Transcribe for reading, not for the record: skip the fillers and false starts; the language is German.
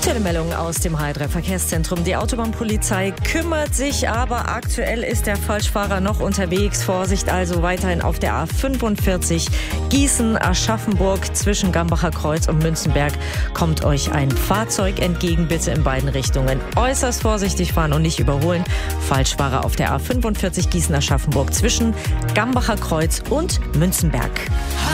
Aktuelle Meldungen aus dem H3 Verkehrszentrum. Die Autobahnpolizei kümmert sich, aber aktuell ist der Falschfahrer noch unterwegs. Vorsicht also weiterhin auf der A45 Gießen-Aschaffenburg zwischen Gambacher Kreuz und Münzenberg. Kommt euch ein Fahrzeug entgegen, bitte in beiden Richtungen äußerst vorsichtig fahren und nicht überholen. Falschfahrer auf der A45 Gießen-Aschaffenburg zwischen Gambacher Kreuz und Münzenberg.